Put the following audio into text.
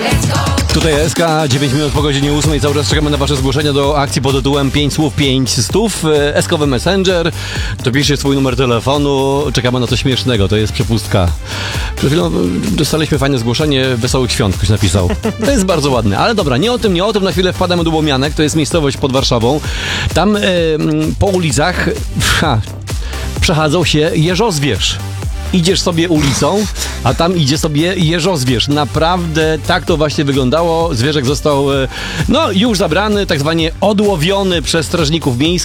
Tutaj SK, 9 minut po godzinie 8. Cały czas czekamy na wasze zgłoszenia do akcji pod tytułem 5 słów, 5 stów. SK-owy Messenger, dopiszcie swój numer telefonu, czekamy na coś śmiesznego, to jest przepustka. Przed chwilą dostaliśmy fajne zgłoszenie, Wesołych Świąt ktoś napisał. To jest bardzo ładne, ale dobra, nie o tym, na chwilę wpadamy do Łomianek, to jest miejscowość pod Warszawą. Tam po ulicach przechadzał się jeżozwierz. Idziesz sobie ulicą, a tam idzie sobie jeżozwierz. Naprawdę tak to właśnie wyglądało. Zwierzak został już zabrany, tak zwanie odłowiony przez strażników miejskich.